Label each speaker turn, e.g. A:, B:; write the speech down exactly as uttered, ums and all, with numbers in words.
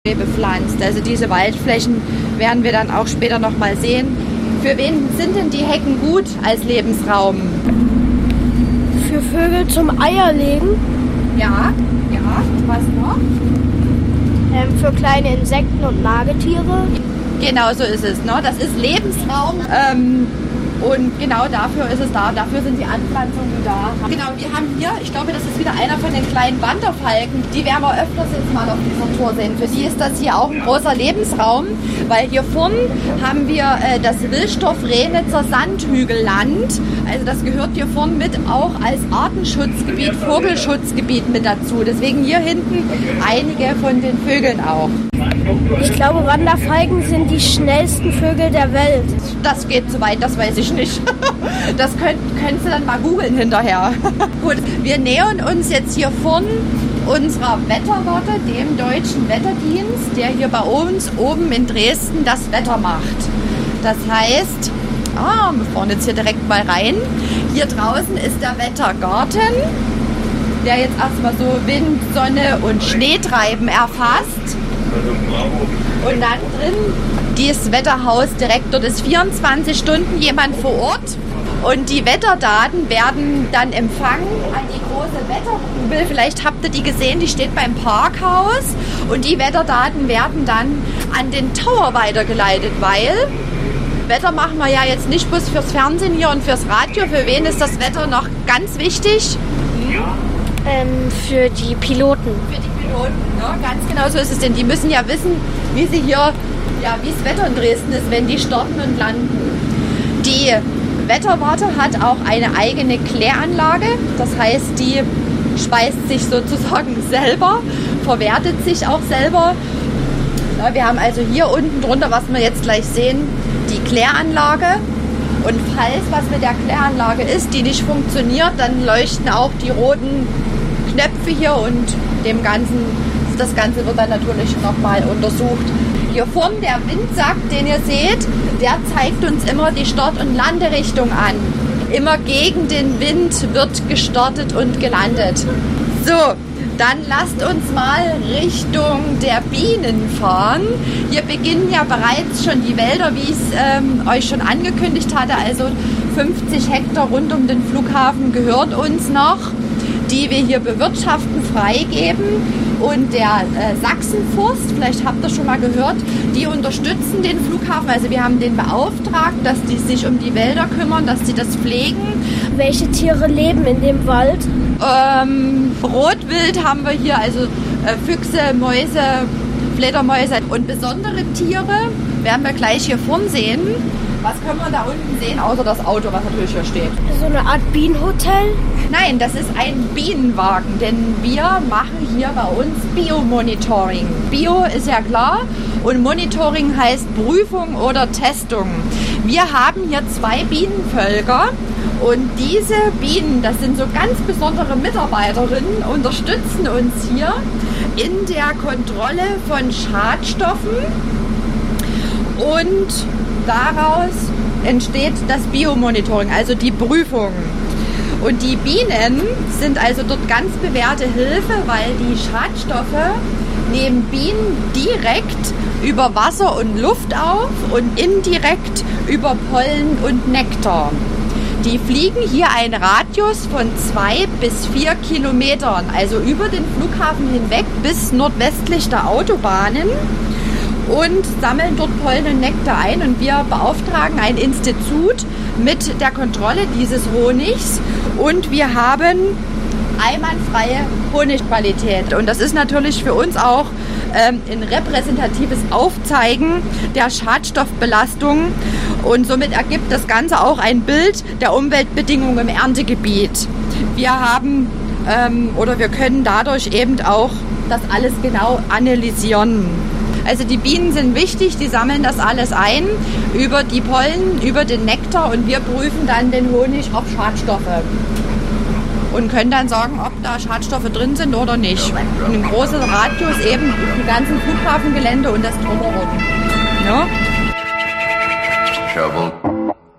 A: bepflanzt. Also diese Waldflächen werden wir dann auch später noch mal sehen. Für wen sind denn die Hecken gut als Lebensraum?
B: Für Vögel zum Eierlegen.
A: Ja, ja. Was noch?
B: Ähm, für kleine Insekten und Nagetiere.
A: Genau so ist es. Ne? Das ist Lebensraum. Ähm, Und genau dafür ist es da, dafür sind die Anpflanzungen da. Genau, wir haben hier, ich glaube, das ist wieder einer von den kleinen Wanderfalken, die werden wir öfters jetzt mal auf dieser Tour sehen. Für die ist das hier auch ein großer Lebensraum, weil hier vorne haben wir äh, das Wilstorf-Renitzer Sandhügelland. Also das gehört hier vorne mit auch als Artenschutzgebiet, Vogelschutzgebiet mit dazu. Deswegen hier hinten einige von den Vögeln auch.
B: Ich glaube, Wanderfalken sind die schnellsten Vögel der Welt.
A: Das geht zu weit, das weiß ich nicht. Das könnt, könntest du dann mal googeln hinterher. Gut, wir nähern uns jetzt hier vorne unserer Wetterwarte, dem Deutschen Wetterdienst, der hier bei uns oben in Dresden das Wetter macht. Das heißt, ah, wir fahren jetzt hier direkt mal rein. Hier draußen ist der Wettergarten, der jetzt erstmal so Wind, Sonne und Schneetreiben erfasst. Und dann drin dieses Wetterhaus direkt, dort ist vierundzwanzig Stunden jemand vor Ort und die Wetterdaten werden dann empfangen an die große Wetterkugel. Vielleicht habt ihr die gesehen, die steht beim Parkhaus und die Wetterdaten werden dann an den Tower weitergeleitet, weil Wetter machen wir ja jetzt nicht bloß fürs Fernsehen hier und fürs Radio. Für wen ist das Wetter noch ganz wichtig?
B: Ähm, für die Piloten.
A: Für die Piloten, ja, ganz genau so ist es, denn die müssen ja wissen, wie sie hier, ja, wie das Wetter in Dresden ist, wenn die starten und landen. Die Wetterwarte hat auch eine eigene Kläranlage, das heißt, die speist sich sozusagen selber, verwertet sich auch selber. Ja, wir haben also hier unten drunter, was wir jetzt gleich sehen, die Kläranlage. Und falls was mit der Kläranlage ist, die nicht funktioniert, dann leuchten auch die roten Knöpfe hier und dem Ganzen, das Ganze wird dann natürlich nochmal untersucht. Hier vorne der Windsack, den ihr seht, der zeigt uns immer die Start- und Landerichtung an. Immer gegen den Wind wird gestartet und gelandet. So, dann lasst uns mal Richtung der Bienen fahren. Hier beginnen ja bereits schon die Wälder, wie ich es ähm, euch schon angekündigt hatte. Also fünfzig Hektar rund um den Flughafen gehört uns noch, die wir hier bewirtschaften, freigeben. Und der äh, Sachsenforst, vielleicht habt ihr schon mal gehört, die unterstützen den Flughafen. Also wir haben den beauftragt, dass die sich um die Wälder kümmern, dass sie das pflegen.
B: Welche Tiere leben in dem Wald?
A: Ähm, Rotwild haben wir hier, also äh, Füchse, Mäuse, Fledermäuse und besondere Tiere werden wir gleich hier vorn sehen. Was können wir da unten sehen, außer das Auto, was natürlich hier steht?
B: So eine Art Bienenhotel?
A: Nein, das ist ein Bienenwagen, denn wir machen hier bei uns Biomonitoring. Bio ist ja klar und Monitoring heißt Prüfung oder Testung. Wir haben hier zwei Bienenvölker und diese Bienen, das sind so ganz besondere Mitarbeiterinnen, unterstützen uns hier in der Kontrolle von Schadstoffen und daraus entsteht das Biomonitoring, also die Prüfung. Und die Bienen sind also dort ganz bewährte Hilfe, weil die Schadstoffe nehmen Bienen direkt über Wasser und Luft auf und indirekt über Pollen und Nektar. Die fliegen hier einen Radius von zwei bis vier Kilometern, also über den Flughafen hinweg bis nordwestlich der Autobahnen und sammeln dort Pollen und Nektar ein. Und wir beauftragen ein Institut mit der Kontrolle dieses Honigs und wir haben einwandfreie Honigqualität. Und das ist natürlich für uns auch ähm, ein repräsentatives Aufzeigen der Schadstoffbelastung und somit ergibt das Ganze auch ein Bild der Umweltbedingungen im Erntegebiet. Wir haben ähm, oder wir können dadurch eben auch das alles genau analysieren. Also die Bienen sind wichtig, die sammeln das alles ein über die Pollen, über den Nektar und wir prüfen dann den Honig auf Schadstoffe und können dann sagen, ob da Schadstoffe drin sind oder nicht. Und ein großer Radius eben im ganzen Flughafengelände und das drumherum. Ja?
C: Shovel.